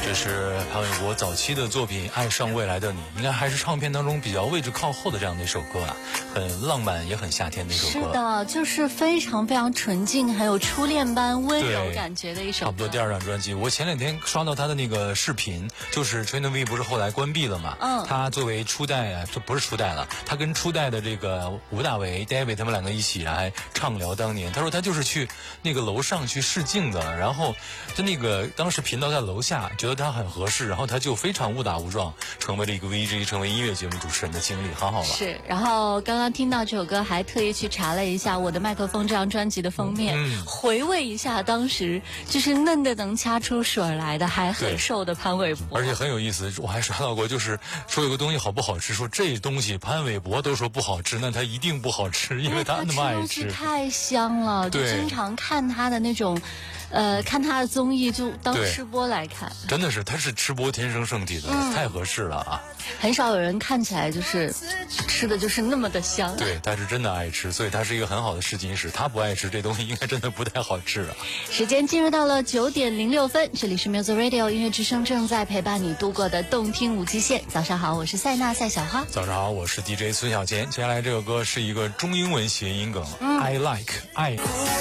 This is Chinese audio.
这是潘玮柏早期的作品《爱上未来的你》，应该还是唱片当中比较位置靠后的这样的一首歌啊，很浪漫也很夏天的一首歌。 是的，就是非常非常纯净，还有初恋般温柔感觉的一首歌。 差不多第二张专辑，我前两天刷到他的那个视频，就是吹牛逼不是后来关闭了嘛？他作为初代啊，这不是初代了，他跟初代的这个吴大维、David 他们两个一起还畅聊当年。他说他就是去那个楼上去试镜的，然后就那个当时频道在楼下，觉得他很合适，然后他就非常误打误撞成为了一个 VJ， 成为音乐节目主持人的经历，很好玩。 是，然后刚刚听到这首歌，还特意去查了一下《我的麦克风》这张专辑的封面，回味一下当时就是嫩的能掐出水来的，还很瘦的潘玮柏。 而且很有意思，我还刷到过，就是说有个东西好不好吃，说这东西潘玮柏都说不好吃，那他一定不好吃，因为他那么爱吃。 太香了，就经常看他的那种。看他的综艺就当吃播来看， 真的是他是吃播天生圣体的，太合适了啊！ 很少有人看起来就是吃的就是那么的香。 对，他是真的爱吃，所以他是一个很好的试金石。他不爱吃这东西，应该真的不太好吃啊。 时间进入到了9:06，这里是 Music Radio 音乐之声，正在陪伴你度过的动听无极限。早上好，我是塞纳赛小花。 早上好，我是 DJ 孙小坚。接下来这首歌是一个中英文谐音梗，I like 爱。